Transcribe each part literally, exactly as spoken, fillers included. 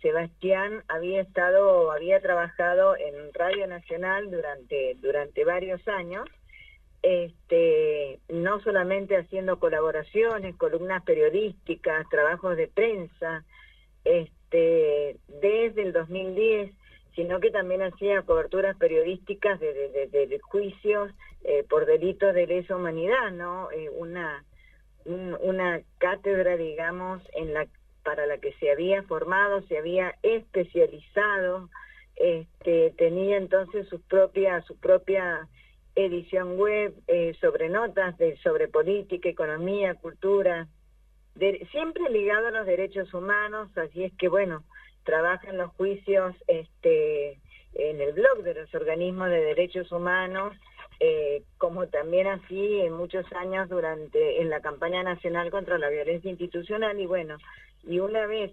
Sebastián había estado, había trabajado en Radio Nacional durante, durante varios años, este, no solamente haciendo colaboraciones, columnas periodísticas, trabajos de prensa, este, desde el dos mil diez, sino que también hacía coberturas periodísticas de, de, de, de juicios eh, por delitos de lesa humanidad, ¿no? Eh, una, un, una cátedra, digamos, en la para la que se había formado, se había especializado, este, tenía entonces su propia, su propia edición web eh, sobre notas de, sobre política, economía, cultura, de, siempre ligado a los derechos humanos, así es que bueno, trabaja en los juicios este, en el blog de los organismos de derechos humanos, eh, como también así en muchos años durante en la campaña nacional contra la violencia institucional, y bueno, y una vez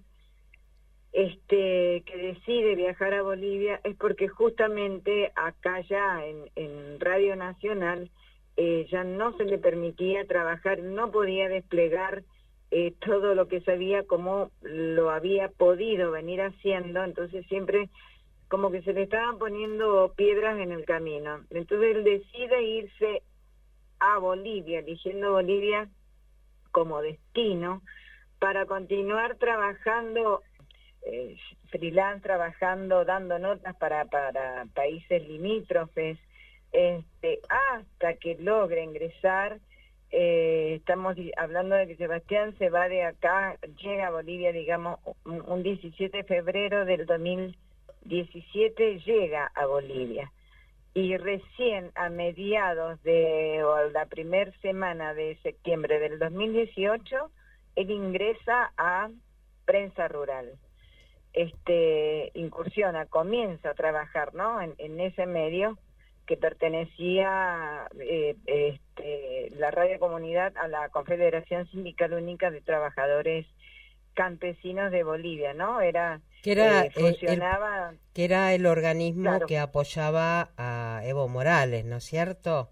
este que decide viajar a Bolivia es porque justamente acá ya en, en Radio Nacional eh, ya no se le permitía trabajar, no podía desplegar eh, todo lo que sabía como lo había podido venir haciendo, entonces siempre como que se le estaban poniendo piedras en el camino. Entonces él decide irse a Bolivia, eligiendo Bolivia como destino, para continuar trabajando, eh, freelance, trabajando, dando notas para, para países limítrofes, este, hasta que logre ingresar. Eh, estamos hablando de que Sebastián se va de acá, llega a Bolivia, digamos, un, un diecisiete de febrero del dos mil diecisiete, llega a Bolivia. Y recién a mediados de, o la primera semana de septiembre del dos mil dieciocho, él ingresa a Prensa Rural. Este, incursiona, comienza a trabajar, ¿no? En, en ese medio que pertenecía eh, este, la Radio Comunidad a la Confederación Sindical Única de Trabajadores Campesinos de Bolivia, ¿no? Era que era eh, funcionaba el, que era el organismo claro, que apoyaba a Evo Morales, ¿no es cierto?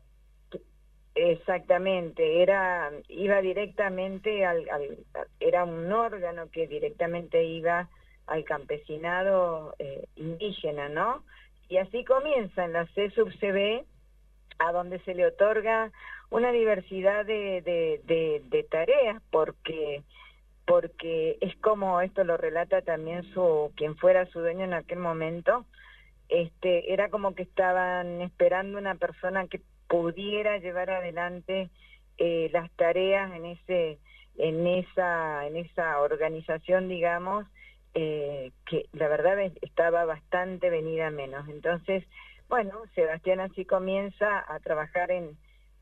Exactamente, era iba directamente al, al era un órgano que directamente iba al campesinado eh, indígena, ¿no? Y así comienza en la C S U B C B, a donde se le otorga una diversidad de, de, de, de tareas, porque porque es como esto lo relata también su quien fuera su dueño en aquel momento. Este, era como que estaban esperando una persona que pudiera llevar adelante eh, las tareas en ese en esa en esa organización, digamos, eh, que la verdad estaba bastante venida menos. Entonces, bueno, Sebastián así comienza a trabajar en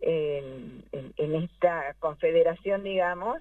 en, en, en esta confederación, digamos.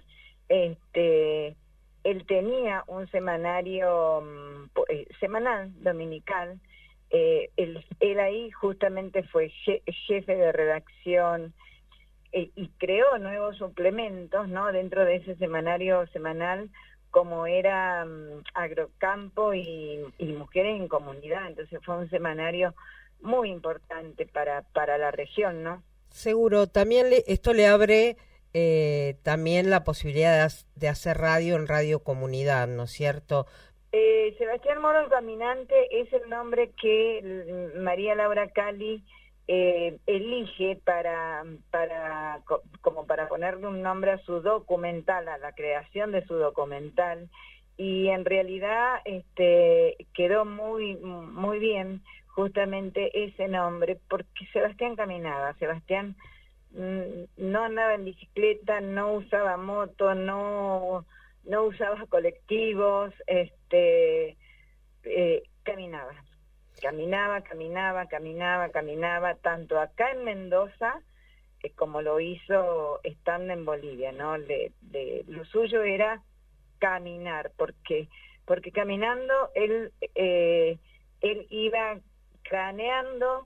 Este, él tenía un semanario eh, semanal, dominical. Eh, él, él ahí justamente fue je, jefe de redacción eh, y creó nuevos suplementos, ¿no? Dentro de ese semanario semanal, como era um, Agrocampo y, y Mujeres en Comunidad. Entonces fue un semanario muy importante para, para la región, ¿no? Seguro, también le, esto le abre eh, también la posibilidad de, de hacer radio en Radio Comunidad, ¿no es cierto? Eh, Sebastián Moro el Caminante es el nombre que María Laura Cali eh, elige para, para, como para ponerle un nombre a su documental, a la creación de su documental, y en realidad este, quedó muy, muy bien justamente ese nombre, porque Sebastián caminaba, Sebastián mmm, no andaba en bicicleta, no usaba moto, no... no usaba colectivos, este, eh, caminaba, caminaba, caminaba, caminaba, caminaba, tanto acá en Mendoza eh, como lo hizo estando en Bolivia, ¿no? Le, le, lo suyo era caminar, porque porque caminando él eh, él iba craneando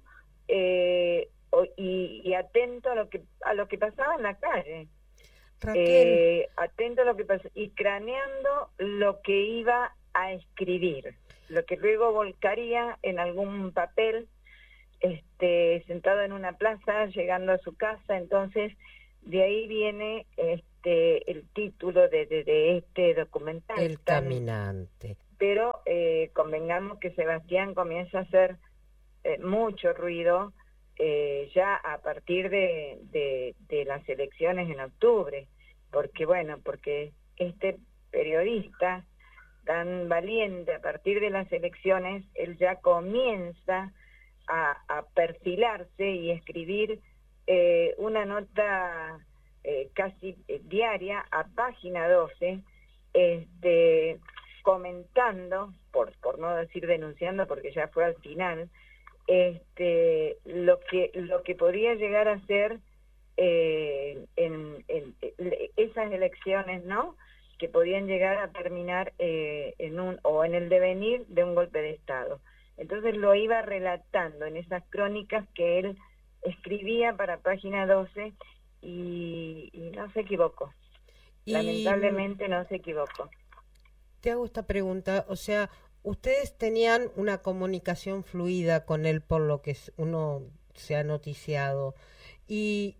eh, y, y atento a lo que a lo que pasaba en la calle. Eh, atento a lo que pasa y craneando lo que iba a escribir, lo que luego volcaría en algún papel, este, sentado en una plaza, llegando a su casa. Entonces de ahí viene eh, este el título de, de, de este documental. El tan, Caminante. Pero eh, convengamos que Sebastián comienza a hacer eh, mucho ruido eh, ya a partir de, de, de las elecciones en octubre, porque bueno, porque este periodista tan valiente, a partir de las elecciones, él ya comienza a, a perfilarse y escribir eh, una nota eh, casi eh, diaria a página doce, este, comentando, por, por no decir denunciando, porque ya fue al final, este, lo que lo que podría llegar a ser eh, en, en, en esas elecciones, ¿no?, que podían llegar a terminar eh, en un o en el devenir de un golpe de Estado. Entonces lo iba relatando en esas crónicas que él escribía para página doce y, y no se equivocó. Y lamentablemente no se equivocó. Te hago esta pregunta, o sea, ustedes tenían una comunicación fluida con él por lo que uno se ha noticiado y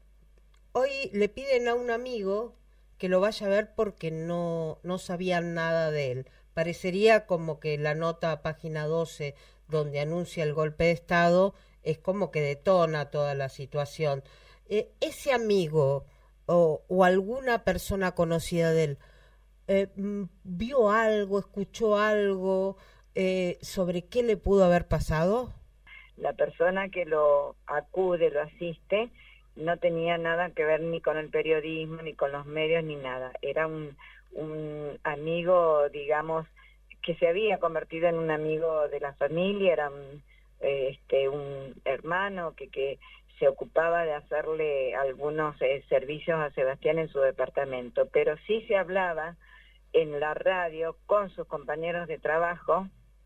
hoy le piden a un amigo que lo vaya a ver porque no, no sabían nada de él. Parecería como que la nota a página doce donde anuncia el golpe de Estado es como que detona toda la situación. Eh, ese amigo o, o alguna persona conocida de él, eh, ¿vio algo, escuchó algo eh, sobre qué le pudo haber pasado? La persona que lo acude, lo asiste, no tenía nada que ver ni con el periodismo, ni con los medios, ni nada. Era un, un amigo, digamos, que se había convertido en un amigo de la familia, era un, este, un hermano que, que se ocupaba de hacerle algunos eh, servicios a Sebastián en su departamento. Pero sí se hablaba en la radio con sus compañeros de trabajo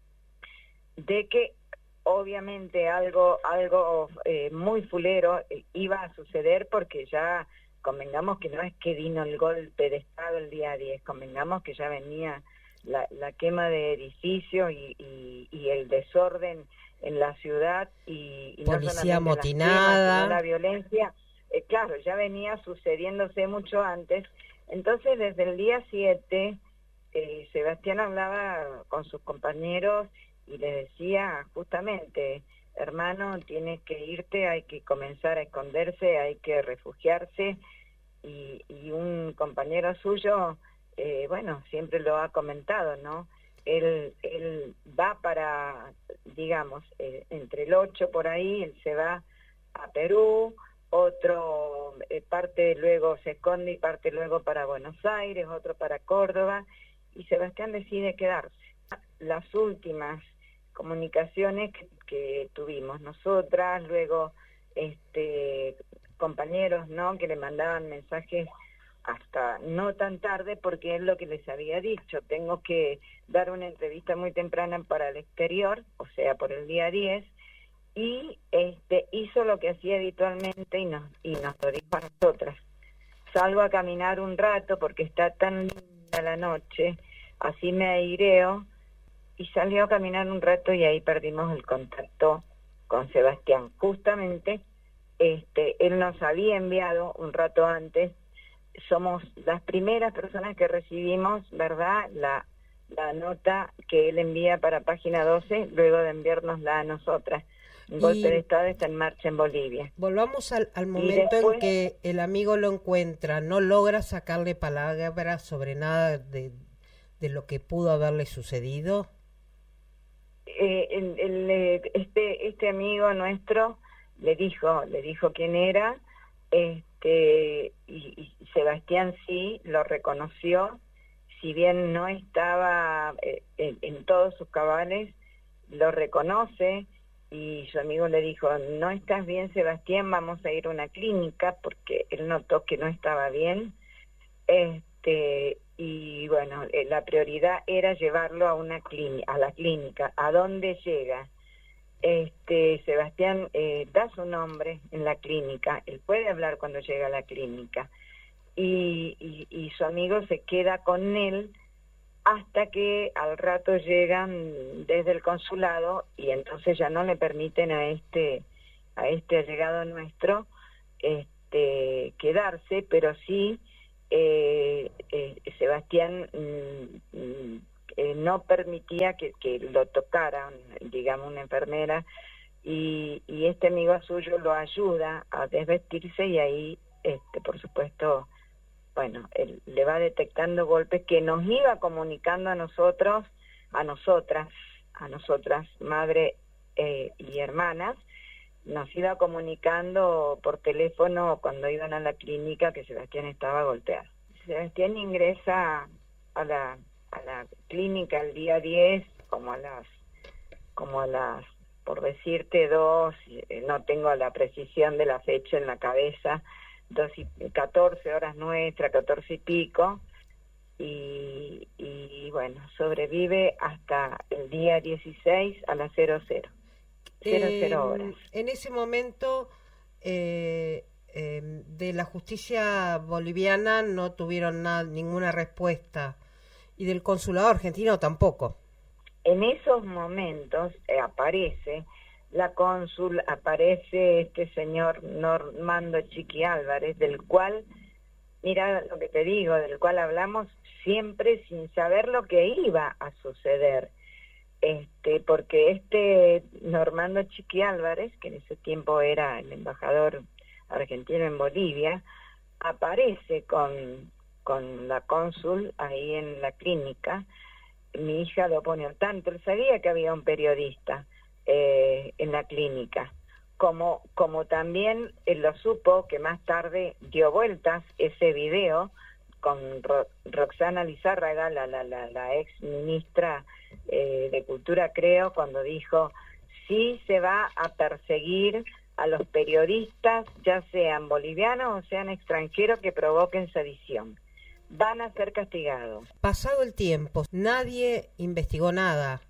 de que obviamente algo algo eh, muy fulero eh, iba a suceder, porque ya convengamos que no es que vino el golpe de Estado el día diez, convengamos que ya venía la, la quema de edificios y, y, y el desorden en la ciudad y, y policía no motinada, sino la violencia, eh, claro, ya venía sucediéndose mucho antes. Entonces desde el día siete eh, Sebastián hablaba con sus compañeros y le decía justamente, hermano, tienes que irte, hay que comenzar a esconderse, hay que refugiarse, y, y un compañero suyo, eh, bueno, siempre lo ha comentado, ¿no? Él, él va para, digamos, eh, entre el ocho por ahí, él se va a Perú, otro eh, parte luego se esconde y parte luego para Buenos Aires, otro para Córdoba, y Sebastián decide quedarse. Las últimas comunicaciones que, que tuvimos nosotras, luego este compañeros, ¿no?, que le mandaban mensajes hasta no tan tarde, porque es lo que les había dicho, tengo que dar una entrevista muy temprana para el exterior, o sea, por el día diez, y este hizo lo que hacía habitualmente y nos, y nos lo dijo a nosotras: salgo a caminar un rato porque está tan linda la noche, así me aireo. Y salió a caminar un rato y ahí perdimos el contacto con Sebastián. Justamente este, él nos había enviado un rato antes, somos las primeras personas que recibimos, ¿verdad?, la, la nota que él envía para página doce, luego de enviárnosla a nosotras. Un y golpe de Estado está en marcha en Bolivia. Volvamos al, al momento después, en que el amigo lo encuentra, no logra sacarle palabras sobre nada de, de lo que pudo haberle sucedido. Eh, el, el, este este amigo nuestro le dijo le dijo quién era, este y, y Sebastián sí lo reconoció, si bien no estaba eh, en, en todos sus cabales, lo reconoce, y su amigo le dijo: no estás bien, Sebastián, vamos a ir a una clínica, porque él notó que no estaba bien. este Y bueno, eh, la prioridad era llevarlo a una clínica, a la clínica. ¿A dónde llega? Este Sebastián eh, da su nombre en la clínica, él puede hablar cuando llega a la clínica, y, y, y su amigo se queda con él hasta que al rato llegan desde el consulado, y entonces ya no le permiten a este a este allegado nuestro este quedarse, pero sí eh, eh, Sebastián mm, mm, eh, no permitía que, que lo tocaran, digamos, una enfermera, y, y este amigo suyo lo ayuda a desvestirse y ahí, este, por supuesto, bueno, él le va detectando golpes que nos iba comunicando a nosotros, a nosotras, a nosotras, madre eh, y hermanas, nos iba comunicando por teléfono cuando iban a la clínica que Sebastián estaba golpeado. Sebastián ingresa a la, a la clínica el día diez, como a las, como a las, por decirte, dos, no tengo la precisión de la fecha en la cabeza, dos y catorce horas nuestra, catorce y pico, y, y bueno, sobrevive hasta el día dieciséis a las cero cero. Cero, Eh, cero horas. En ese momento eh, eh, de la justicia boliviana no tuvieron nada, ninguna respuesta, y del consulado argentino tampoco. En esos momentos eh, aparece la cónsul, aparece este señor Normando Chiqui Álvarez, del cual, mira lo que te digo, del cual hablamos siempre sin saber lo que iba a suceder. Este, porque este Normando Chiqui Álvarez, que en ese tiempo era el embajador argentino en Bolivia, aparece con, con la cónsul ahí en la clínica. Mi hija lo pone al tanto, él sabía que había un periodista eh, en la clínica, como, como también él lo supo que más tarde dio vueltas ese video con Ro Roxana Lizárraga, la, la, la, la ex ministra eh, de Cultura, creo, cuando dijo, sí se va a perseguir a los periodistas, ya sean bolivianos o sean extranjeros, que provoquen sedición. Van a ser castigados. Pasado el tiempo, nadie investigó nada,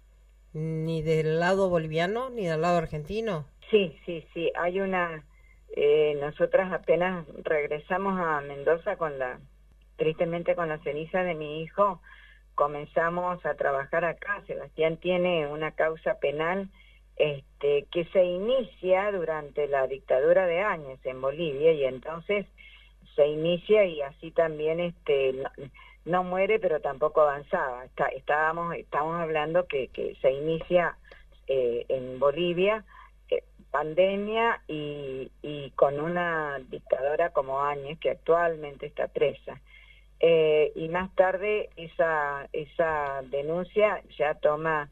ni del lado boliviano ni del lado argentino. Sí, sí, sí, hay una... Eh, nosotras apenas regresamos a Mendoza con la... Tristemente con la ceniza de mi hijo, comenzamos a trabajar acá. Sebastián tiene una causa penal este, que se inicia durante la dictadura de Áñez en Bolivia, y entonces se inicia y así también este, no, no muere, pero tampoco avanzaba. Está, estábamos, estábamos hablando que, que se inicia eh, en Bolivia, eh, pandemia y, y con una dictadora como Áñez, que actualmente está presa. Eh, y más tarde esa esa denuncia ya toma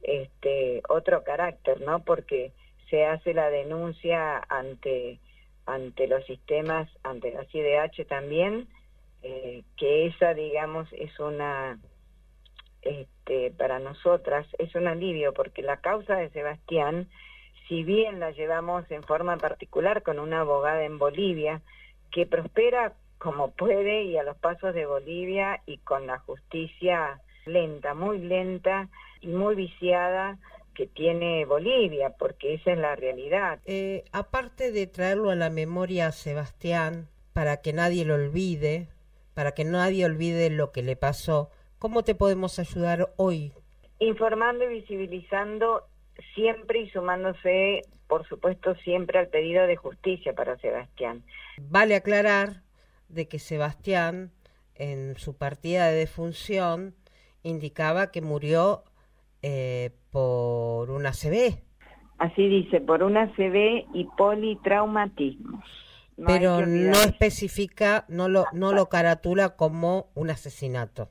este otro carácter, ¿no? Porque se hace la denuncia ante ante los sistemas, ante la C I D H también, eh, que esa, digamos, es una, este, para nosotras, es un alivio, porque la causa de Sebastián, si bien la llevamos en forma particular con una abogada en Bolivia, que prospera como puede y a los pasos de Bolivia, y con la justicia lenta, muy lenta y muy viciada que tiene Bolivia, porque esa es la realidad. Eh, aparte de traerlo a la memoria a Sebastián, para que nadie lo olvide, para que nadie olvide lo que le pasó, ¿cómo te podemos ayudar hoy? Informando y visibilizando siempre, y sumándose, por supuesto, siempre al pedido de justicia para Sebastián. Vale aclarar de que Sebastián, en su partida de defunción, indicaba que murió eh, por una A C V. Así dice, por una A C V y politraumatismos. No Pero no especifica, no lo, no lo caratula como un asesinato.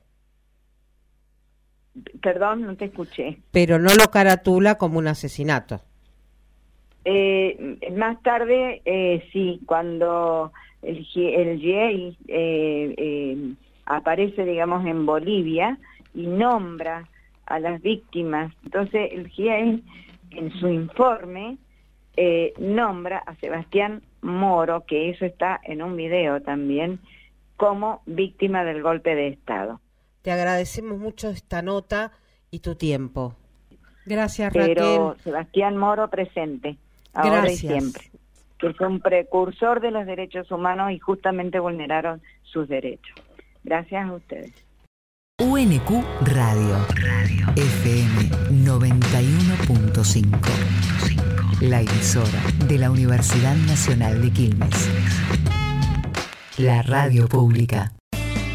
Perdón, no te escuché. Pero no lo caratula como un asesinato. Eh, más tarde, eh, sí, cuando el, el G I E I eh, eh, aparece, digamos, en Bolivia y nombra a las víctimas. Entonces el G I E I, en su informe, eh, nombra a Sebastián Moro, que eso está en un video también, como víctima del golpe de Estado. Te agradecemos mucho esta nota y tu tiempo. Gracias, Pero Raquel. Pero Sebastián Moro presente, ahora Gracias. Y siempre, que es un precursor de los derechos humanos y justamente vulneraron sus derechos. Gracias a ustedes. U N Q Radio, Radio. F M noventa y uno punto cinco, la emisora de la Universidad Nacional de Quilmes, la radio pública.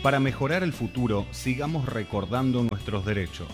Para mejorar el futuro, sigamos recordando nuestros derechos.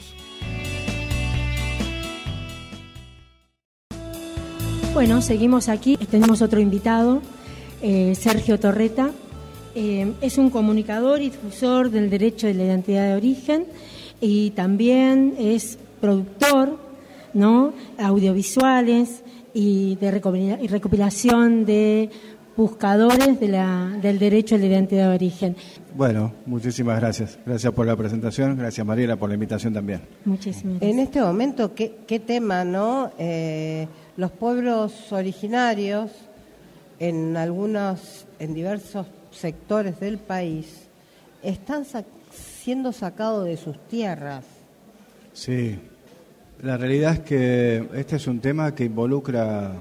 Bueno, seguimos aquí. Tenemos otro invitado, eh, Sergio Torreta. Eh, es un comunicador y difusor del derecho de la identidad de origen y también es productor, ¿no?, audiovisuales y de recopilación de buscadores de la, del derecho a la identidad de origen. Bueno, muchísimas gracias. Gracias por la presentación. Gracias, Mariela, por la invitación también. Muchísimas gracias. En este momento, ¿qué, qué tema, no? Eh, los pueblos originarios, en algunos, en diversos sectores del país, están sac- siendo sacados de sus tierras. Sí, la realidad es que este es un tema que involucra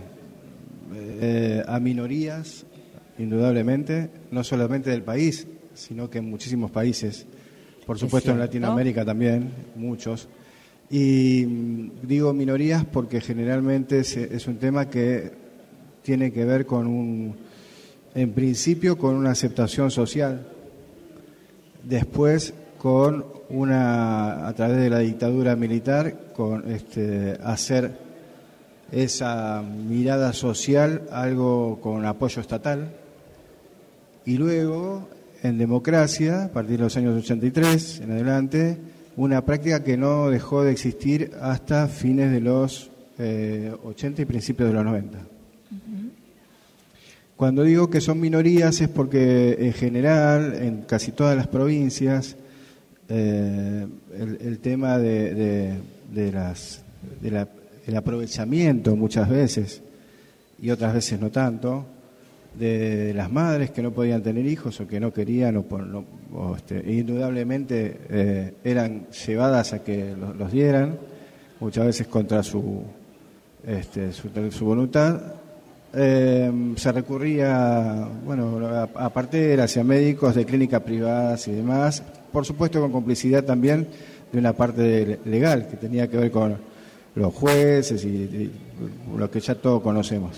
eh, a minorías, indudablemente, no solamente del país, sino que en muchísimos países, por supuesto en Latinoamérica también, muchos. Y digo minorías porque generalmente es, es un tema que tiene que ver con un, en principio con una aceptación social, después con una, a través de la dictadura militar, con este, hacer esa mirada social algo con apoyo estatal, y luego en democracia, a partir de los años ochenta y tres en adelante, una práctica que no dejó de existir hasta fines de los eh, ochenta y principios de los noventa. Uh-huh. Cuando digo que son minorías es porque en general, en casi todas las provincias, eh, el, el tema de, de, de las, de la, el aprovechamiento muchas veces, y otras veces no tanto, de las madres que no podían tener hijos o que no querían o, por, no, o este, indudablemente eh, eran llevadas a que los, los dieran, muchas veces contra su, este, su, su voluntad. Eh, se recurría, bueno, a, a parteras y a médicos de clínicas privadas y demás, por supuesto con complicidad también de una parte de, legal que tenía que ver con los jueces y, y lo que ya todos conocemos.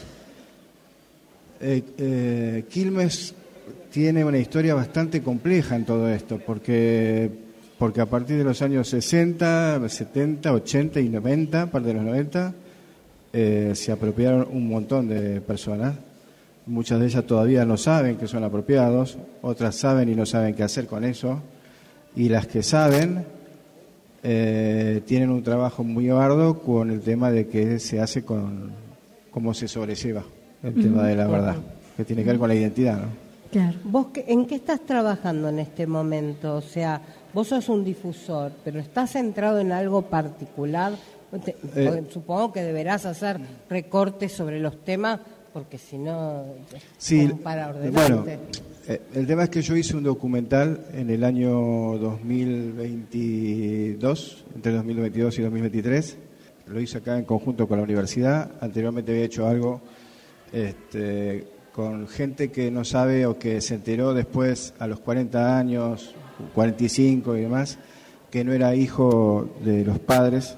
Eh, eh, Quilmes tiene una historia bastante compleja en todo esto, porque porque a partir de los años sesenta, setenta, ochenta y noventa, parte de los noventa, eh, se apropiaron un montón de personas. Muchas de ellas todavía no saben que son apropiados, otras saben y no saben qué hacer con eso, y las que saben eh, tienen un trabajo muy arduo con el tema de qué se hace con cómo se sobrelleva el uh-huh. tema de la verdad, que tiene que ver con la identidad, ¿no? Claro. ¿Vos qué, en qué estás trabajando en este momento? O sea, vos sos un difusor, pero ¿estás centrado en algo particular? Te, eh, supongo que deberás hacer recortes sobre los temas, porque si no, sí, para ordenarte. Bueno, eh, el tema es que yo hice un documental en el año dos mil veintidós, entre dos mil veintidós y dos mil veintitrés. Lo hice acá en conjunto con la universidad. Anteriormente había hecho algo Este, con gente que no sabe o que se enteró después a los cuarenta años, cuarenta y cinco y demás, que no era hijo de los padres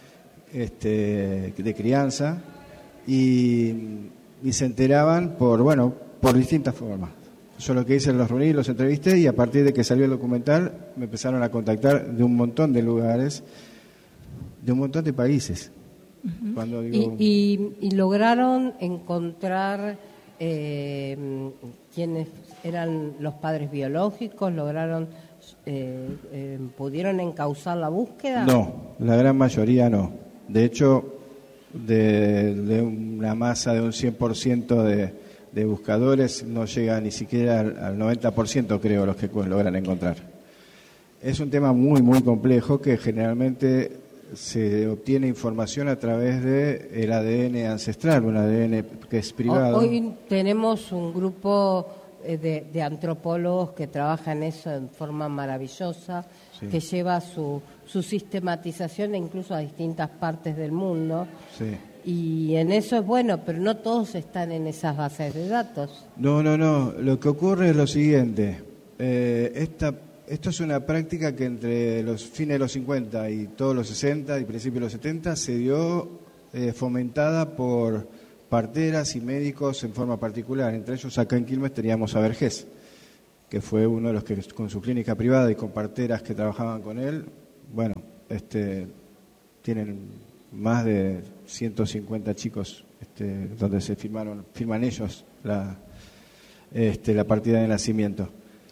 este, de crianza, y, y se enteraban por, bueno, por distintas formas. Yo lo que hice los reuní, los entrevisté, y a partir de que salió el documental me empezaron a contactar de un montón de lugares, de un montón de países. Uh-huh. Cuando digo... y, y, y lograron encontrar eh, quiénes eran los padres biológicos, lograron eh, eh, pudieron encauzar la búsqueda. No, la gran mayoría no. De hecho, de, de una masa de un cien por ciento de, de buscadores no llega ni siquiera al, al noventa por ciento, creo, los que logran encontrar. Es un tema muy muy complejo que generalmente se obtiene información a través de el A D N ancestral, un A D N que es privado. Hoy tenemos un grupo de, de antropólogos que trabajan eso en forma maravillosa, sí. que lleva su, su sistematización incluso a distintas partes del mundo. Sí. Y en eso es bueno, pero no todos están en esas bases de datos. No, no, no. Lo que ocurre es lo siguiente. Eh, esta Esto es una práctica que entre los fines de los cincuenta y todos los sesenta y principios de los setenta se dio eh, fomentada por parteras y médicos en forma particular. Entre ellos acá en Quilmes teníamos a Vergés, que fue uno de los que con su clínica privada y con parteras que trabajaban con él, bueno, este, tienen más de ciento cincuenta chicos este, donde se firmaron, firman ellos la, este, la partida de nacimiento.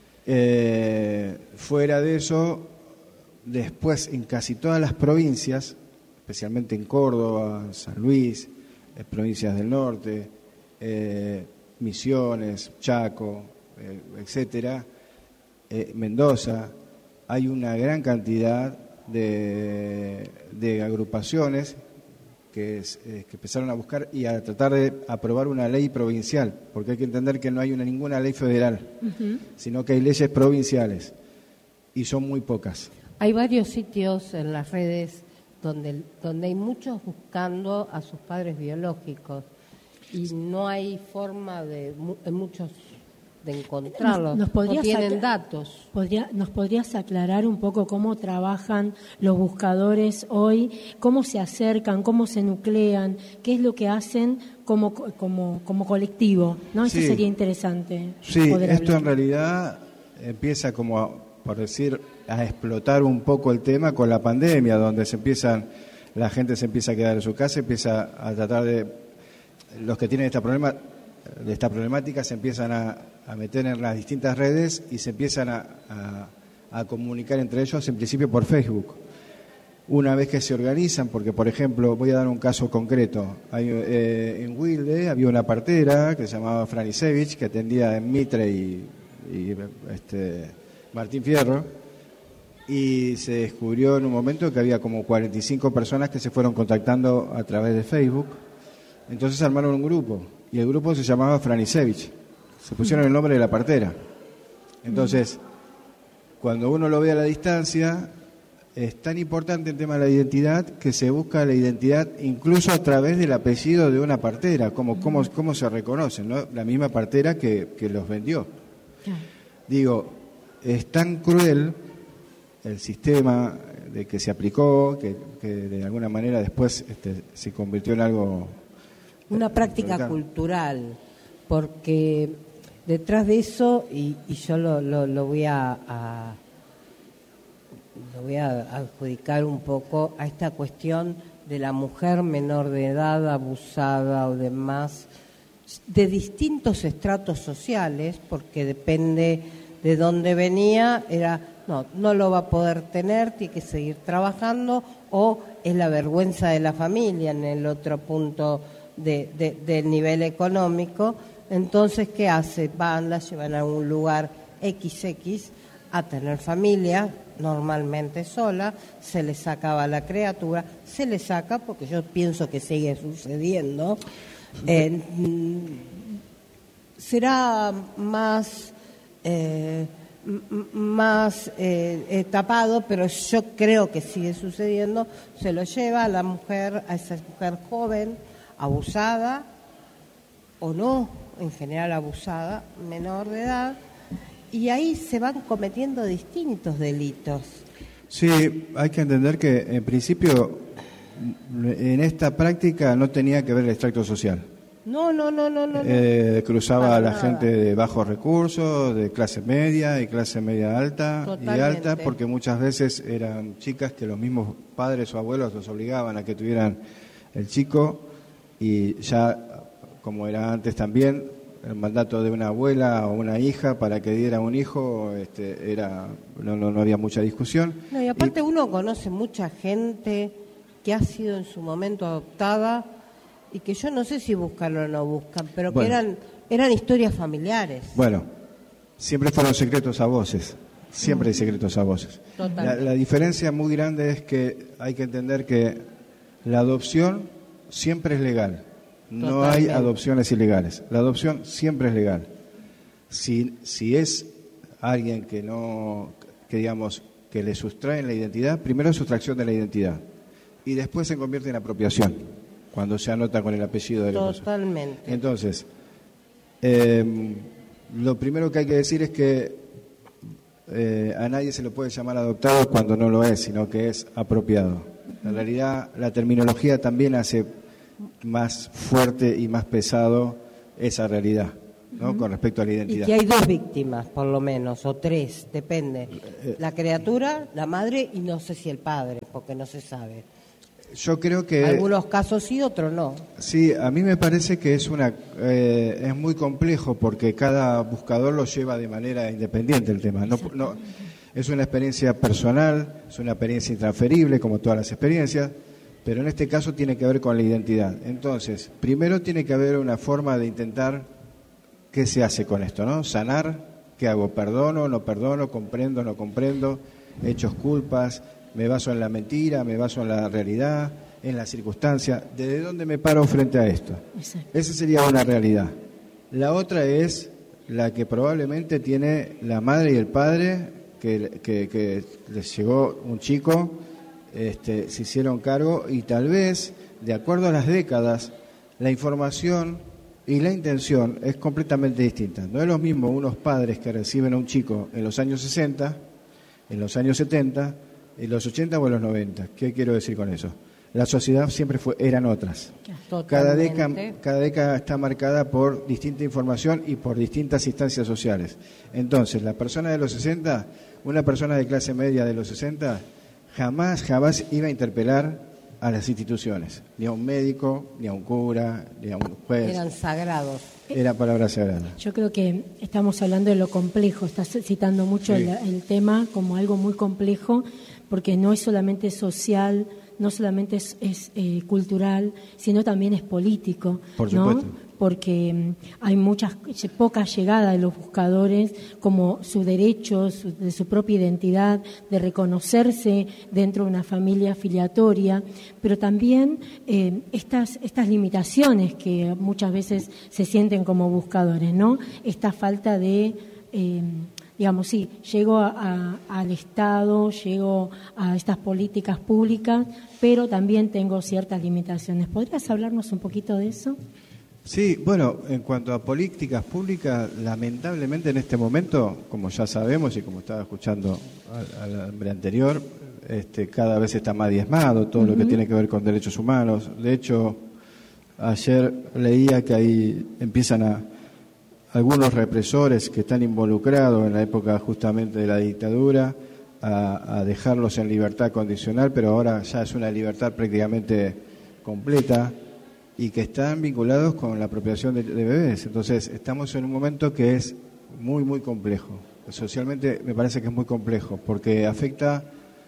Eh, fuera de eso, después en casi todas las provincias, especialmente en Córdoba, San Luis, eh, provincias del norte, eh, Misiones, Chaco, eh, etcétera, eh, Mendoza, hay una gran cantidad de, de agrupaciones que, es, eh, que empezaron a buscar y a tratar de aprobar una ley provincial, porque hay que entender que no hay una, ninguna ley federal, uh-huh. sino que hay leyes provinciales y son muy pocas. Hay varios sitios en las redes donde, donde hay muchos buscando a sus padres biológicos y no hay forma de, de muchos de encontrarlos, nos, nos no tienen datos. Podría, ¿Nos podrías aclarar un poco cómo trabajan los buscadores hoy, cómo se acercan, cómo se nuclean, qué es lo que hacen como, como, como colectivo? ¿No? Eso sí. Sería interesante. Sí, poder esto hablar. En realidad empieza como, a, por decir, a explotar un poco el tema con la pandemia, donde se empiezan, la gente se empieza a quedar en su casa, empieza a tratar de, los que tienen esta problema, de esta problemática se empiezan a, a meter en las distintas redes y se empiezan a, a, a comunicar entre ellos, en principio por Facebook. Una vez que se organizan, porque por ejemplo, voy a dar un caso concreto, hay, eh, en Wilde había una partera que se llamaba Franisevich, que atendía en Mitre y, y este, Martín Fierro, y se descubrió en un momento que había como cuarenta y cinco personas que se fueron contactando a través de Facebook. Entonces armaron un grupo, y el grupo se llamaba Franisevich. Se pusieron el nombre de la partera. Entonces, cuando uno lo ve a la distancia, es tan importante el tema de la identidad que se busca la identidad incluso a través del apellido de una partera, como cómo, cómo se reconocen, ¿no? La misma partera que, que los vendió. Digo, es tan cruel el sistema de que se aplicó, que, que de alguna manera después este, se convirtió en algo... Una práctica cultural, porque detrás de eso, y, y yo lo, lo, lo voy a, a lo voy a adjudicar un poco a esta cuestión de la mujer menor de edad abusada o demás, de distintos estratos sociales, porque depende de dónde venía, era, no, no lo va a poder tener, tiene que seguir trabajando, o es la vergüenza de la familia en el otro punto De, de, del nivel económico. Entonces, ¿qué hace? Van, la llevan a un lugar equis equis a tener familia, normalmente sola, se le sacaba la criatura, se le saca porque yo pienso que sigue sucediendo. Eh, será más eh, más eh, eh, tapado, pero yo creo que sigue sucediendo. Se lo lleva a la mujer, a esa mujer joven, abusada o no, en general abusada, menor de edad, y ahí se van cometiendo distintos delitos. Sí, hay que entender que en principio en esta práctica no tenía que ver el extracto social. No, no, no, no, no. Eh, cruzaba Para a la nada. gente de bajos recursos, de clase media y clase media alta. Totalmente. Y alta, porque muchas veces eran chicas que los mismos padres o abuelos los obligaban a que tuvieran el chico. Y ya, como era antes también, el mandato de una abuela o una hija para que diera un hijo, este, era no, no, no había mucha discusión. No, y aparte y, uno conoce mucha gente que ha sido en su momento adoptada y que yo no sé si buscan o no buscan, pero bueno, que eran eran historias familiares. Bueno, siempre fueron secretos a voces, siempre hay secretos a voces. La, la diferencia muy grande es que hay que entender que la adopción siempre es legal, no Totalmente. Hay adopciones ilegales, la adopción siempre es legal. Si, si es alguien que no, que digamos, que le sustraen la identidad, primero es sustracción de la identidad y después se convierte en apropiación, cuando se anota con el apellido de la persona. Totalmente. Entonces, eh, lo primero que hay que decir es que eh, a nadie se lo puede llamar adoptado cuando no lo es, sino que es apropiado. En realidad, la terminología también hace más fuerte y más pesado esa realidad. ¿no? Uh-huh. Con respecto a la identidad. Y que hay dos víctimas, por lo menos, o tres, depende. La criatura, la madre y no sé si el padre, porque no se sabe. Yo creo que... Algunos casos sí, otros no. Sí, a mí me parece que es una eh, es muy complejo porque cada buscador lo lleva de manera independiente el tema. No, no, es una experiencia personal, es una experiencia intransferible, como todas las experiencias, pero en este caso tiene que ver con la identidad. Entonces, primero tiene que haber una forma de intentar qué se hace con esto, ¿no? Sanar, ¿qué hago? ¿Perdono, no perdono, comprendo, no comprendo? ¿Hechos culpas? ¿Me baso en la mentira? ¿Me baso en la realidad? ¿En la circunstancia? ¿Desde dónde me paro frente a esto? Exacto. Esa sería una realidad. La otra es la que probablemente tiene la madre y el padre, que, que, que les llegó un chico, este, se hicieron cargo y tal vez, de acuerdo a las décadas, la información y la intención es completamente distinta. No es lo mismo unos padres que reciben a un chico en los años sesenta, en los años setenta, en los ochenta o en los noventa. ¿Qué quiero decir con eso? La sociedad siempre fue, eran otras. Cada década, cada década está marcada por distinta información y por distintas instancias sociales. Entonces, la persona de los sesenta, una persona de clase media de los sesenta, jamás, jamás iba a interpelar a las instituciones, ni a un médico, ni a un cura, ni a un juez. Eran sagrados. Era palabra sagrada. Yo creo que estamos hablando de lo complejo, estás citando mucho sí. el, el tema como algo muy complejo, porque no es solamente social, no solamente es, es eh, cultural, sino también es político. Por supuesto. ¿no? Porque um, hay muchas poca llegada de los buscadores como su derecho su, de su propia identidad, de reconocerse dentro de una familia filiatoria, pero también eh, estas estas limitaciones que muchas veces se sienten como buscadores, ¿no? Esta falta de eh, digamos, sí, llego a, a, al Estado, llego a estas políticas públicas, pero también tengo ciertas limitaciones. ¿Podrías hablarnos un poquito de eso? Sí, bueno, en cuanto a políticas públicas, lamentablemente en este momento, como ya sabemos y como estaba escuchando al, al hombre anterior, este, cada vez está más diezmado todo uh-huh. lo que tiene que ver con derechos humanos. De hecho, ayer leía que ahí empiezan a algunos represores que están involucrados en la época justamente de la dictadura a, a dejarlos en libertad condicional, pero ahora ya es una libertad prácticamente completa y que están vinculados con la apropiación de, de bebés. Entonces estamos en un momento que es muy, muy complejo. Socialmente me parece que es muy complejo porque afecta,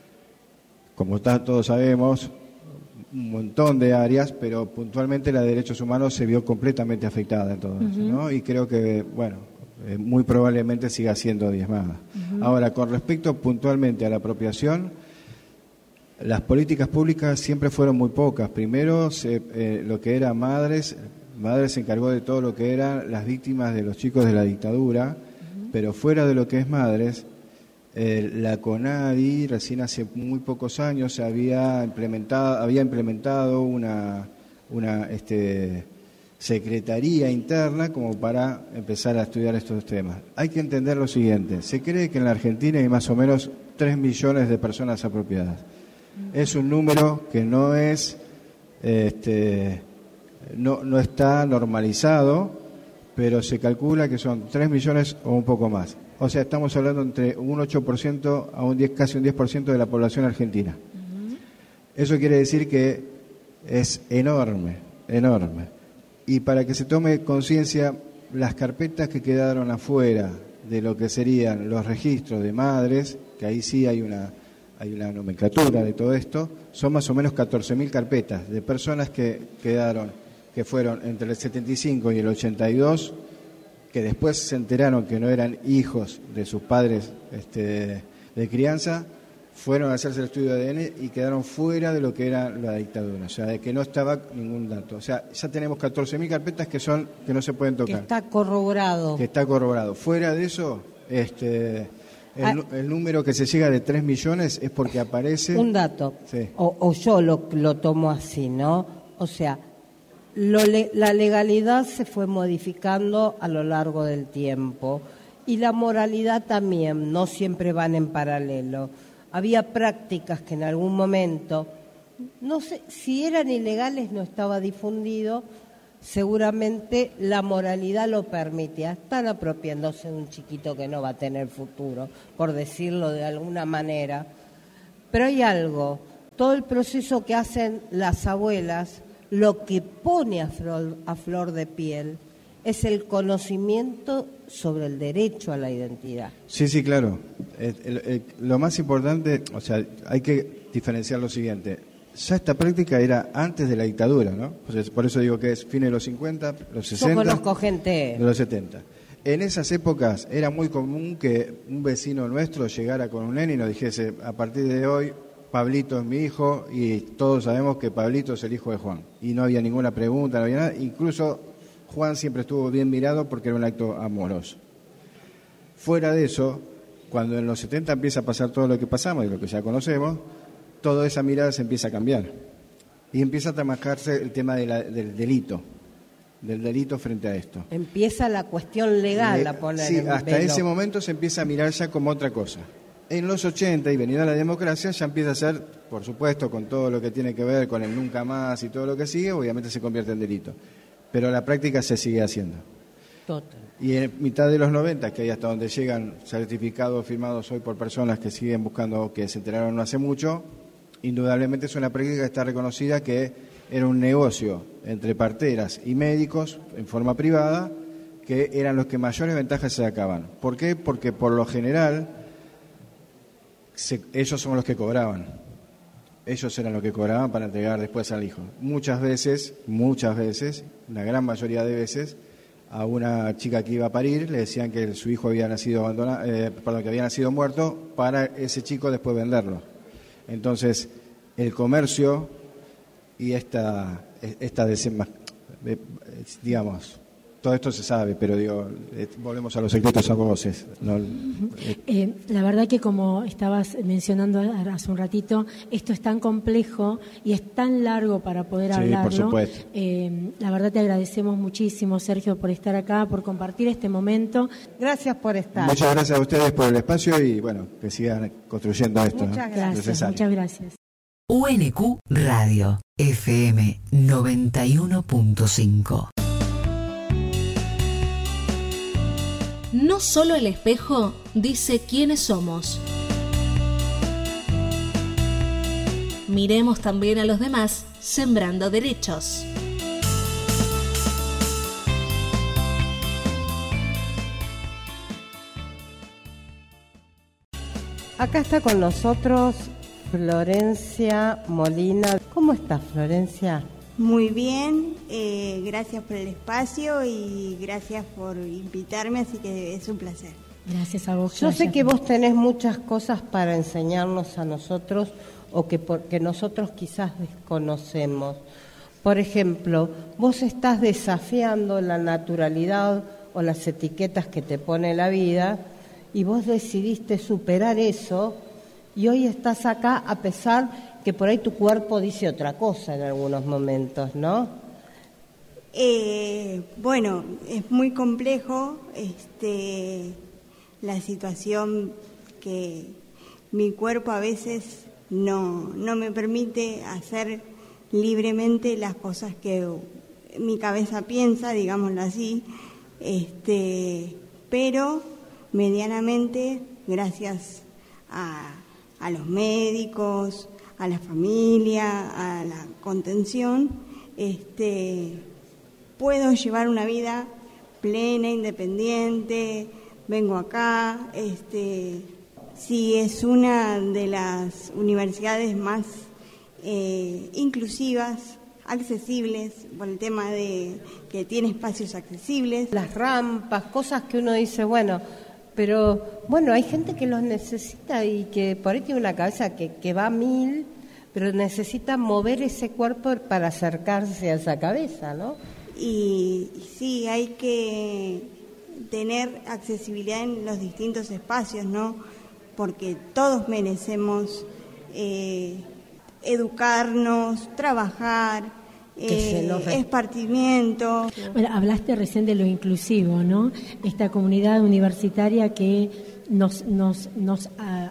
como todos sabemos, un montón de áreas, pero puntualmente la de derechos humanos se vio completamente afectada en todo uh-huh. eso, ¿no? Y creo que, bueno, eh, muy probablemente siga siendo diezmada. Uh-huh. Ahora, con respecto puntualmente a la apropiación, las políticas públicas siempre fueron muy pocas. Primero, se, eh, lo que era Madres, Madres se encargó de todo lo que eran las víctimas de los chicos de la dictadura, uh-huh. pero fuera de lo que es Madres, Eh, la CONADI recién hace muy pocos años había implementado había implementado una una este secretaría interna como para empezar a estudiar estos temas. Hay que entender lo siguiente: se cree que en la Argentina hay más o menos tres millones de personas apropiadas. Es un número que no es este no no está normalizado, pero se calcula que son tres millones o un poco más. O sea, estamos hablando entre un ocho por ciento a un diez, casi un diez por ciento de la población argentina. Uh-huh. Eso quiere decir que es enorme, enorme. Y para que se tome conciencia, las carpetas que quedaron afuera de lo que serían los registros de madres, que ahí sí hay una, hay una nomenclatura de todo esto, son más o menos catorce mil carpetas de personas que quedaron, que fueron entre el setenta y cinco y el ochenta y dos, que después se enteraron que no eran hijos de sus padres este, de crianza, fueron a hacerse el estudio de A D N y quedaron fuera de lo que era la dictadura, o sea, de que no estaba ningún dato. O sea, ya tenemos catorce mil carpetas que son que no se pueden tocar. Que está corroborado. Que está corroborado. Fuera de eso, este, el, ah, el número que se llega de tres millones es porque aparece... Un dato, sí. o, o yo lo, lo tomo así, ¿no? O sea... Lo le, la legalidad se fue modificando a lo largo del tiempo y la moralidad también, no siempre van en paralelo. Había prácticas que en algún momento, no sé si eran ilegales, no estaba difundido, seguramente la moralidad lo permite. Están apropiándose de un chiquito que no va a tener futuro, por decirlo de alguna manera. Pero hay algo, todo el proceso que hacen las abuelas, lo que pone a flor, a flor de piel es el conocimiento sobre el derecho a la identidad. Sí, sí, claro. El, el, el, lo más importante, o sea, hay que diferenciar lo siguiente. Ya esta práctica era antes de la dictadura, ¿no? Pues por eso digo que es fines de los cincuenta, los sesenta, yo conozco gente de los setenta. En esas épocas era muy común que un vecino nuestro llegara con un nene y nos dijese, a partir de hoy, Pablito es mi hijo, y todos sabemos que Pablito es el hijo de Juan. Y no había ninguna pregunta, no había nada. Incluso Juan siempre estuvo bien mirado porque era un acto amoroso. Fuera de eso, cuando en los setenta empieza a pasar todo lo que pasamos y lo que ya conocemos, toda esa mirada se empieza a cambiar. Y empieza a trabajarse el tema de la, del delito, del delito frente a esto. Empieza la cuestión legal Le, a poner sí, en hasta velo. ese momento se empieza a mirar ya como otra cosa. En los ochenta, y venida la democracia, ya empieza a ser, por supuesto, con todo lo que tiene que ver con el nunca más y todo lo que sigue, obviamente se convierte en delito. Pero la práctica se sigue haciendo. Total. Y en mitad de los noventa, que hay hasta donde llegan certificados firmados hoy por personas que siguen buscando, que se enteraron no hace mucho, indudablemente es una práctica que está reconocida que era un negocio entre parteras y médicos en forma privada, que eran los que mayores ventajas se sacaban. ¿Por qué? Porque por lo general se, ellos son los que cobraban. Ellos eran los que cobraban para entregar después al hijo. Muchas veces, muchas veces, la gran mayoría de veces, a una chica que iba a parir le decían que su hijo había nacido abandonado, eh, perdón, que había nacido muerto, para ese chico después venderlo. Entonces, el comercio y esta, esta desenmas... digamos, todo esto se sabe, pero digo, volvemos a los secretos a voces, ¿no? Eh, la verdad que como estabas mencionando hace un ratito, esto es tan complejo y es tan largo para poder sí, hablarlo. Por supuesto. Eh, la verdad te agradecemos muchísimo, Sergio, por estar acá, por compartir este momento. Gracias por estar. Muchas gracias a ustedes por el espacio y bueno, que sigan construyendo esto. Muchas ¿no? Gracias, Necesario. muchas gracias. U N Q Radio, F M noventa y uno punto cinco. No solo el espejo dice quiénes somos. Miremos también a los demás sembrando derechos. Acá está con nosotros Florencia Molina. ¿Cómo estás, Florencia? Muy bien, eh, gracias por el espacio y gracias por invitarme, así que es un placer. Gracias a vos. Yo sé que vos tenés muchas cosas para enseñarnos a nosotros o que, por, que nosotros quizás desconocemos. Por ejemplo, vos estás desafiando la naturalidad o las etiquetas que te pone la vida y vos decidiste superar eso y hoy estás acá a pesar que por ahí tu cuerpo dice otra cosa en algunos momentos, ¿no? Eh, bueno, es muy complejo este, la situación que mi cuerpo a veces no, no me permite hacer libremente las cosas que mi cabeza piensa, digámoslo así, este, pero medianamente, gracias a, a los médicos, a la familia, a la contención, este, puedo llevar una vida plena, independiente, vengo acá, este, sí es una de las universidades más eh, inclusivas, accesibles, por el tema de que tiene espacios accesibles. Las rampas, cosas que uno dice, bueno, pero bueno, hay gente que los necesita y que por ahí tiene una cabeza que, que va a mil, pero necesita mover ese cuerpo para acercarse a esa cabeza, ¿no? Y, y sí, hay que tener accesibilidad en los distintos espacios, ¿no? Porque todos merecemos eh, educarnos, trabajar, Eh, esparcimiento. Bueno, hablaste recién de lo inclusivo, ¿no? Esta comunidad universitaria que nos nos nos a, a,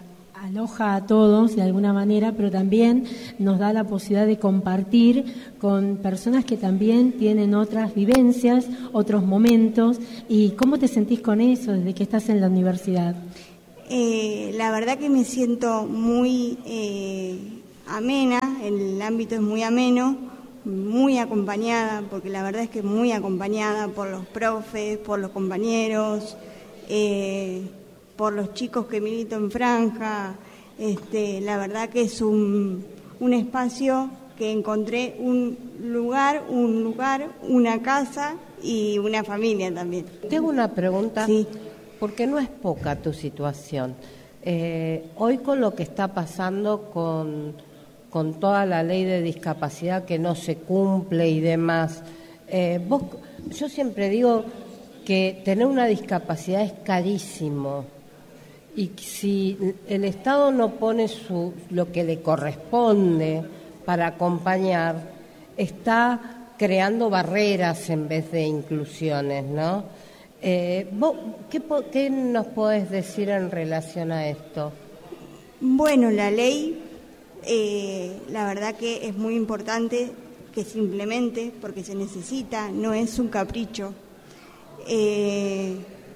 aloja a todos de alguna manera, pero también nos da la posibilidad de compartir con personas que también tienen otras vivencias, otros momentos. ¿Y cómo te sentís con eso desde que estás en la universidad? Eh, la verdad que me siento muy eh, amena, el ámbito es muy ameno, muy acompañada, porque la verdad es que muy acompañada por los profes, por los compañeros, eh, por los chicos que milito en Franja. Este, la verdad que es un, un espacio que encontré un lugar, un lugar, una casa y una familia también. Tengo una pregunta, sí, porque no es poca tu situación. Eh, hoy con lo que está pasando con, con toda la ley de discapacidad que no se cumple y demás, eh, vos, yo siempre digo que tener una discapacidad es carísimo. Y si el Estado no pone su, lo que le corresponde para acompañar, está creando barreras en vez de inclusiones, ¿no? Eh, ¿vos, qué, ¿Qué nos podés decir en relación a esto? Bueno, la ley, eh, la verdad que es muy importante que se implemente porque se necesita, no es un capricho. Eh,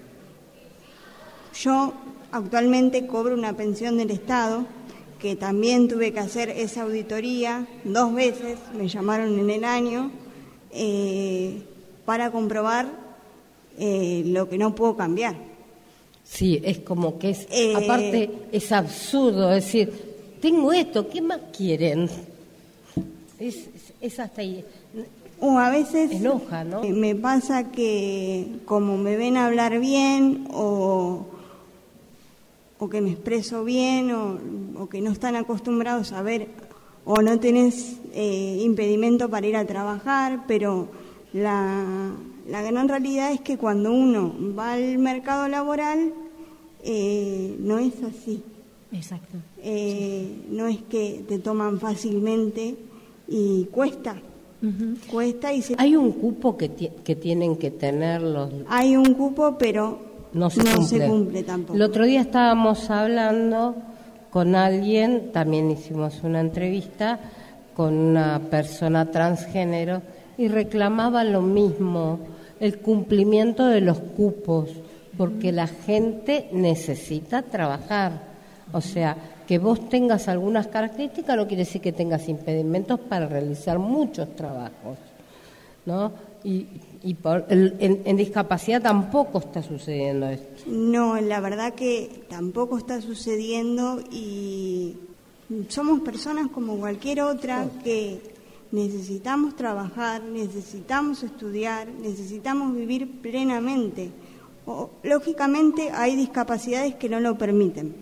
yo actualmente cobro una pensión del Estado, que también tuve que hacer esa auditoría dos veces, me llamaron en el año, eh, para comprobar eh, lo que no puedo cambiar. Sí, es como que es, eh, aparte es absurdo, es decir, tengo esto, ¿qué más quieren? Es, es, es hasta ahí. O a veces enoja, ¿no? Me pasa que como me ven hablar bien o... o que me expreso bien, o, o que no están acostumbrados a ver, o no tenés eh, impedimento para ir a trabajar, pero la, la gran realidad es que cuando uno va al mercado laboral, eh, no es así. Exacto. Eh, sí. No es que te toman fácilmente y cuesta. Uh-huh. Cuesta y se... ¿Hay un cupo que, t- que tienen que tener los...? Hay un cupo, pero... No, se, no cumple. se cumple tampoco. El otro día estábamos hablando con alguien, también hicimos una entrevista con una persona transgénero y reclamaba lo mismo, el cumplimiento de los cupos, porque la gente necesita trabajar. O sea, que vos tengas algunas características no quiere decir que tengas impedimentos para realizar muchos trabajos, ¿no? Y, y por, el, en, en discapacidad tampoco está sucediendo esto. No, la verdad que tampoco está sucediendo y somos personas como cualquier otra que necesitamos trabajar, necesitamos estudiar, necesitamos vivir plenamente. O, lógicamente hay discapacidades que no lo permiten.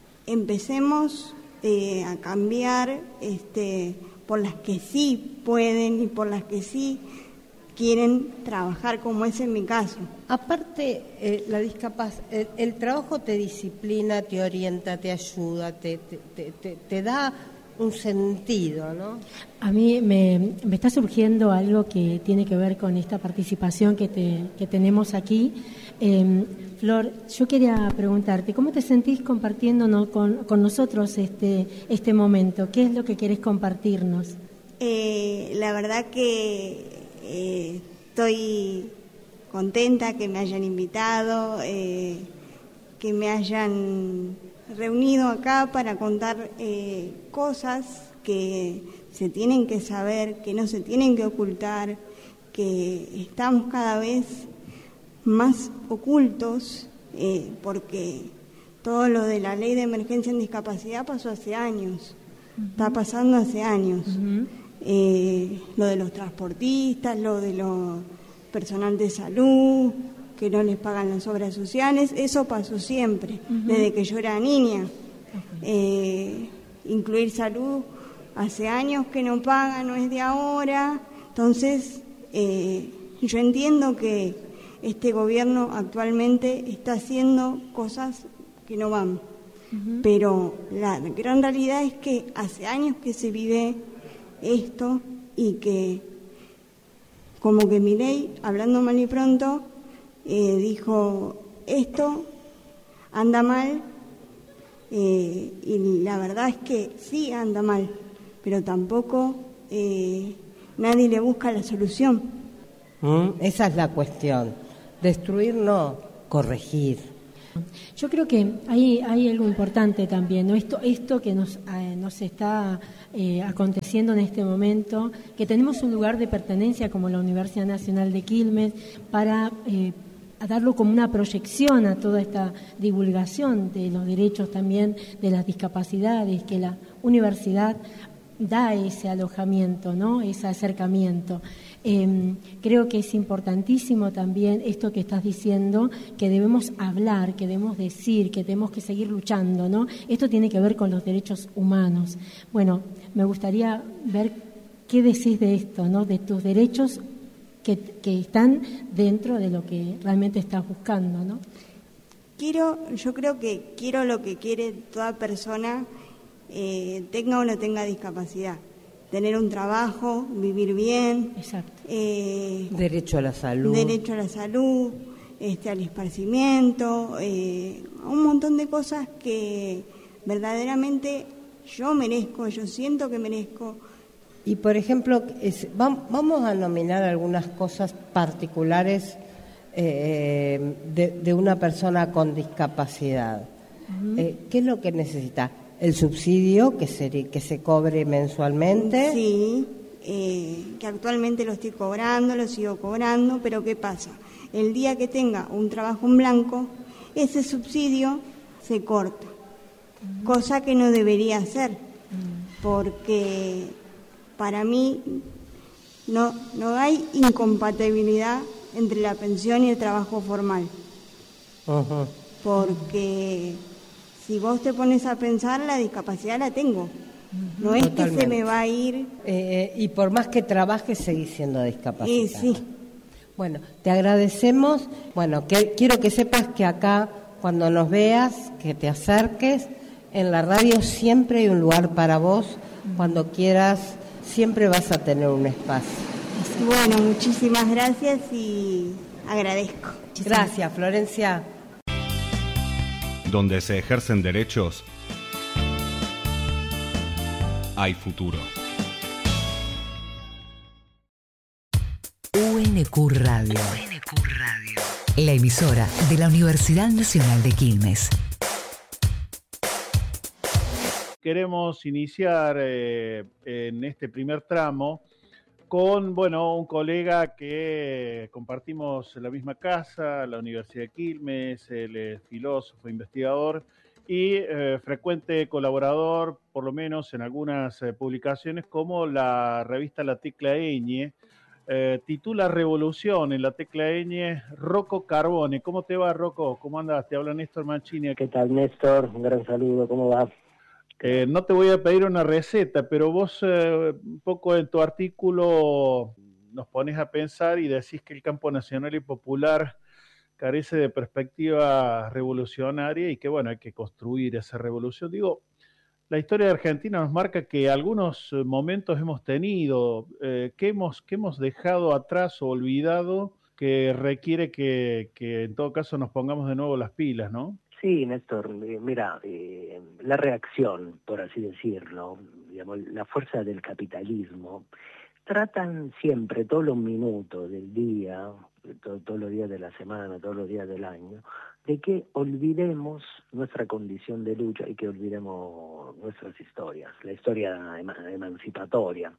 Empecemos eh, a cambiar este, por las que sí pueden y por las que sí quieren trabajar, como es en mi caso. Aparte, eh, la discapac- el, el trabajo te disciplina, te orienta, te ayuda, te, te, te, te da un sentido, ¿no? A mí me, me está surgiendo algo que tiene que ver con esta participación que, te, que tenemos aquí. Eh, Flor, yo quería preguntarte, ¿cómo te sentís compartiéndonos con, con nosotros este, este momento? ¿Qué es lo que querés compartirnos? Eh, la verdad que eh, estoy contenta que me hayan invitado, eh, que me hayan reunido acá para contar eh, cosas que se tienen que saber, que no se tienen que ocultar, que estamos cada vez más ocultos, eh, porque todo lo de la ley de emergencia en discapacidad pasó hace años, uh-huh. está pasando hace años. Uh-huh. Eh, lo de los transportistas, lo de los personal de salud, que no les pagan las obras sociales, eso pasó siempre, uh-huh. desde que yo era niña. Okay. Eh, incluir salud hace años que no paga, no es de ahora. Entonces, eh, yo entiendo que este gobierno actualmente está haciendo cosas que no van, uh-huh. pero la gran realidad es que hace años que se vive esto y que como que Milei, hablando mal y pronto, eh, dijo esto anda mal Eh, y la verdad es que sí anda mal, pero tampoco eh, nadie le busca la solución. ¿Mm? Esa es la cuestión. Destruir no, corregir. Yo creo que hay, hay algo importante también, ¿no? Esto, esto que nos, eh, nos está eh, aconteciendo en este momento, que tenemos un lugar de pertenencia como la Universidad Nacional de Quilmes para eh, a darlo como una proyección a toda esta divulgación de los derechos también de las discapacidades, que la universidad da ese alojamiento, ¿no? Ese acercamiento. Eh, creo que es importantísimo también esto que estás diciendo, que debemos hablar, que debemos decir, que tenemos que seguir luchando, ¿no? Esto tiene que ver con los derechos humanos. Bueno, me gustaría ver qué decís de esto, ¿no? De tus derechos que, que están dentro de lo que realmente estás buscando, ¿no? Quiero, yo creo que quiero lo que quiere toda persona, eh, tenga o no tenga discapacidad. Tener un trabajo, vivir bien. Exacto. Eh, derecho a la salud. Derecho a la salud, este, al esparcimiento, eh, un montón de cosas que verdaderamente yo merezco, yo siento que merezco. Y, por ejemplo, es, vamos a nominar algunas cosas particulares eh, de, de una persona con discapacidad. Uh-huh. Eh, ¿Qué es lo que necesita? El subsidio que se, que se cobre mensualmente. Sí, eh, que actualmente lo estoy cobrando, lo sigo cobrando, pero ¿qué pasa? El día que tenga un trabajo en blanco, ese subsidio se corta, uh-huh. cosa que no debería hacer, uh-huh. porque para mí no, no hay incompatibilidad entre la pensión y el trabajo formal, uh-huh. porque si vos te pones a pensar, la discapacidad la tengo. No es Totalmente. Que se me va a ir. Eh, y por más que trabajes, seguís siendo discapacitada. Eh, sí. Bueno, te agradecemos. Bueno, que, quiero que sepas que acá, cuando nos veas, que te acerques, en la radio siempre hay un lugar para vos. Cuando quieras, siempre vas a tener un espacio. Bueno, muchísimas gracias y agradezco. Gracias, Florencia. Donde se ejercen derechos, hay futuro. U N Q Radio. U N Q Radio. La emisora de la Universidad Nacional de Quilmes. Queremos iniciar eh, en este primer tramo con, bueno, un colega que compartimos la misma casa, la Universidad de Quilmes, él es filósofo, investigador y eh, frecuente colaborador, por lo menos en algunas eh, publicaciones, como la revista La Tecla Ñ, eh, titula Revolución en La Tecla Ñ, Rocco Carbone. ¿Cómo te va, Rocco? ¿Cómo andas? Te habla Néstor Mancini. ¿Qué tal, Néstor? Un gran saludo, ¿cómo va? Eh, no te voy a pedir una receta, pero vos eh, un poco en tu artículo nos pones a pensar y decís que el campo nacional y popular carece de perspectiva revolucionaria y que, bueno, hay que construir esa revolución. Digo, la historia de Argentina nos marca que algunos momentos hemos tenido, eh, que, hemos, que hemos dejado atrás o olvidado, que requiere que, que en todo caso nos pongamos de nuevo las pilas, ¿no? Sí, Néstor, eh, mira, eh, la reacción, por así decirlo, digamos, la fuerza del capitalismo, tratan siempre, todos los minutos del día, todo, todos los días de la semana, todos los días del año, de que olvidemos nuestra condición de lucha y que olvidemos nuestras historias, la historia eman- emancipatoria.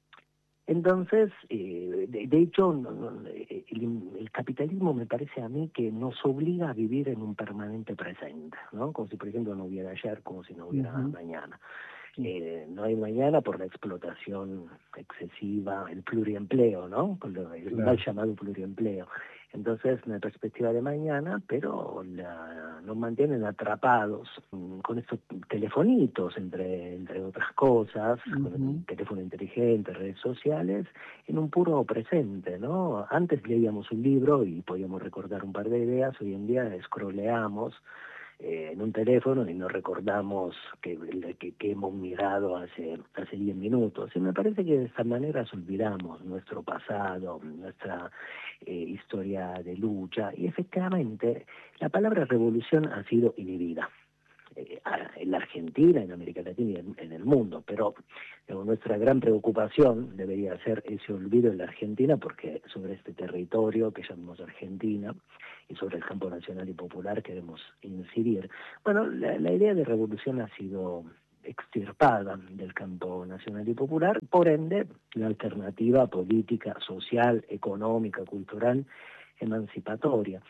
Entonces, eh, de, de hecho, no, no, el, el capitalismo me parece a mí que nos obliga a vivir en un permanente presente, ¿no? Como si, por ejemplo, no hubiera ayer, como si no hubiera uh-huh. mañana. Eh, no hay mañana por la explotación excesiva, el pluriempleo, ¿no? Con lo, el claro. mal llamado pluriempleo. Entonces, una perspectiva de mañana, pero la, nos mantienen atrapados con estos telefonitos, entre, entre otras cosas, uh-huh. con el teléfono inteligente, redes sociales, en un puro presente, ¿no? Antes leíamos un libro y podíamos recordar un par de ideas, hoy en día scrolleamos eh, en un teléfono y no recordamos que, que, que hemos mirado hace hace diez minutos. Y me parece que de esta manera olvidamos nuestro pasado, nuestra eh, historia de lucha, y efectivamente la palabra revolución ha sido inhibida. eh, en la Argentina, en América Latina y en, en el mundo, pero digamos, nuestra gran preocupación debería ser ese olvido en la Argentina, porque sobre este territorio que llamamos Argentina y sobre el campo nacional y popular queremos incidir. Bueno, la, la idea de revolución ha sido extirpada del campo nacional y popular, por ende, la alternativa política, social, económica, cultural, emancipatoria.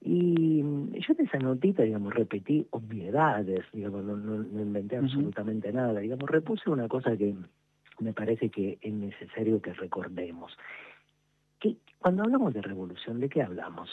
Y yo en esa notita, digamos, repetí obviedades, digamos, no, no, no inventé uh-huh. absolutamente nada, digamos, repuse una cosa que me parece que es necesario que recordemos. Que cuando hablamos de revolución, ¿de qué hablamos?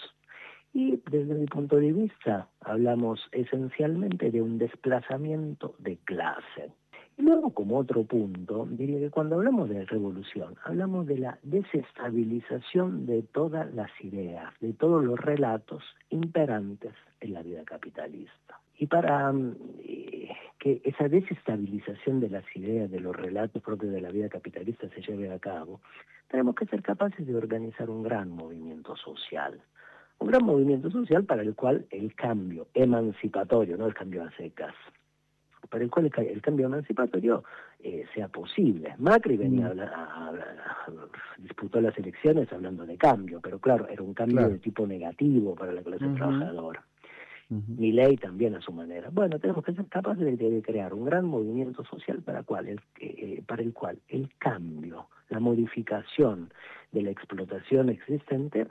Y desde mi punto de vista hablamos esencialmente de un desplazamiento de clase. Y luego, como otro punto, diría que cuando hablamos de revolución, hablamos de la desestabilización de todas las ideas, de todos los relatos imperantes en la vida capitalista. Y para eh, que esa desestabilización de las ideas, de los relatos propios de la vida capitalista se lleve a cabo, tenemos que ser capaces de organizar un gran movimiento social. Un gran movimiento social para el cual el cambio emancipatorio, no el cambio a secas, para el cual el, el cambio emancipatorio eh, sea posible. Macri venía mm. a, a, a, a, disputó las elecciones hablando de cambio, pero claro, era un cambio claro. de tipo negativo para la clase uh-huh. trabajadora. Uh-huh. Milei también a su manera. Bueno, tenemos que ser capaces de, de crear un gran movimiento social para, cual el, eh, para el cual el cambio, la modificación de la explotación existente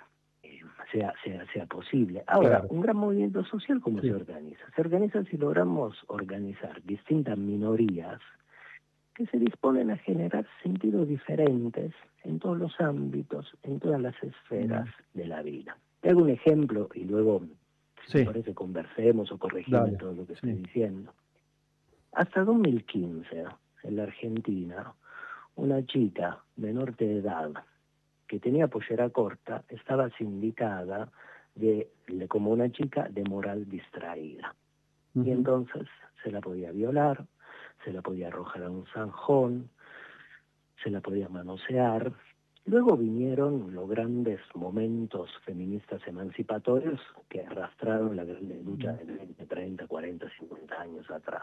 Sea, sea, sea posible. Ahora, claro. un gran movimiento social, ¿cómo sí. se organiza? Se organiza si logramos organizar distintas minorías que se disponen a generar sentidos diferentes en todos los ámbitos, en todas las esferas mm. de la vida. Te hago un ejemplo y luego, si sí. me parece, conversemos o corregimos todo lo que sí. estoy diciendo. Hasta dos mil quince, en la Argentina, una chica menor de edad que tenía pollera corta, estaba sindicada de, de como una chica de moral distraída. Uh-huh. Y entonces se la podía violar, se la podía arrojar a un zanjón, se la podía manosear. Luego vinieron los grandes momentos feministas emancipatorios que arrastraron la gran lucha de veinte, treinta, cuarenta, cincuenta años atrás.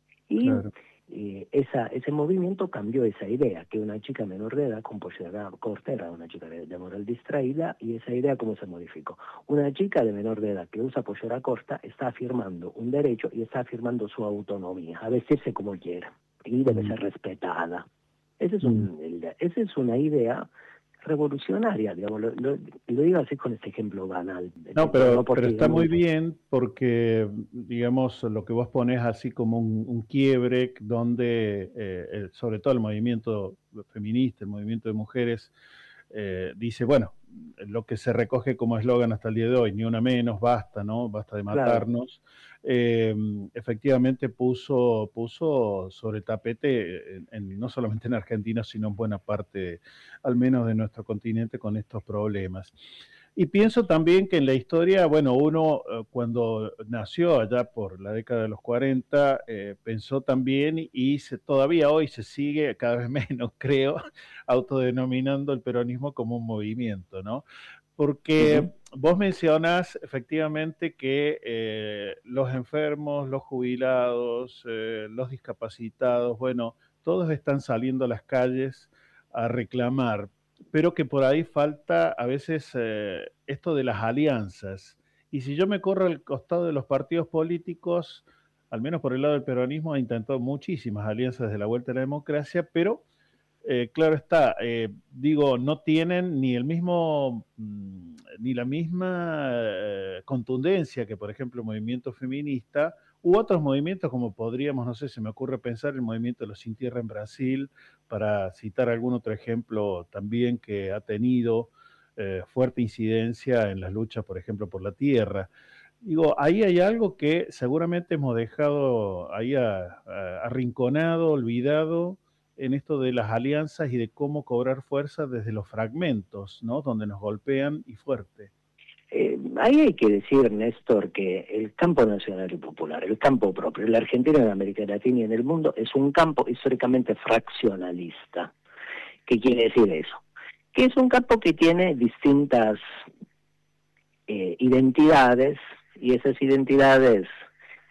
Y claro. eh, esa, ese movimiento cambió esa idea, que una chica menor de edad con pollera corta era una chica de, de moral distraída, y esa idea ¿cómo se modificó? Una chica de menor de edad que usa pollera corta está afirmando un derecho y está afirmando su autonomía, a vestirse como quiera, y debe mm. ser respetada. Ese es un, mm. el, esa es una idea revolucionaria, digamos, lo, lo, lo digo así con este ejemplo banal. No, pero, no pero está muy bien porque, digamos, lo que vos ponés así como un, un quiebre donde, eh, el, sobre todo el movimiento feminista, el movimiento de mujeres, eh, dice, bueno, lo que se recoge como eslogan hasta el día de hoy, ni una menos, basta, ¿no? Basta de matarnos. Claro. Eh, efectivamente puso, puso sobre tapete, en, en, no solamente en Argentina, sino en buena parte, al menos de nuestro continente, con estos problemas. Y pienso también que en la historia, bueno, uno cuando nació allá por la década de los cuarenta, eh, pensó también, y se, todavía hoy se sigue, cada vez menos creo, autodenominando el peronismo como un movimiento, ¿no? Porque uh-huh. vos mencionás efectivamente que eh, los enfermos, los jubilados, eh, los discapacitados, bueno, todos están saliendo a las calles a reclamar, pero que por ahí falta a veces eh, esto de las alianzas. Y si yo me corro al costado de los partidos políticos, al menos por el lado del peronismo, ha intentado muchísimas alianzas desde la vuelta a la democracia, pero eh, claro está, eh, digo, no tienen ni el mismo, mm, ni la misma eh, contundencia que, por ejemplo, el movimiento feminista u otros movimientos como podríamos, no sé, se me ocurre pensar el movimiento de los Sin Tierra en Brasil, para citar algún otro ejemplo también que ha tenido eh, fuerte incidencia en las luchas, por ejemplo, por la tierra. Digo, ahí hay algo que seguramente hemos dejado ahí a, a, arrinconado, olvidado, en esto de las alianzas y de cómo cobrar fuerza desde los fragmentos, ¿no? Donde nos golpean y fuerte. Eh, ahí hay que decir, Néstor, que el campo nacional y popular, el campo propio, en la Argentina, en América Latina y en el mundo, es un campo históricamente fraccionalista. ¿Qué quiere decir eso? Que es un campo que tiene distintas eh, identidades, y esas identidades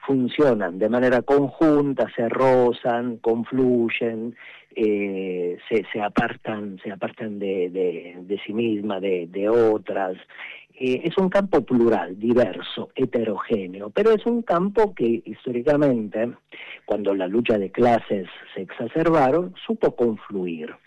funcionan de manera conjunta, se rozan, confluyen, eh, se, se apartan, se apartan de, de, de sí misma, de, de otras. Eh, es un campo plural, diverso, heterogéneo, pero es un campo que históricamente, cuando la lucha de clases se exacerbaron, supo confluir.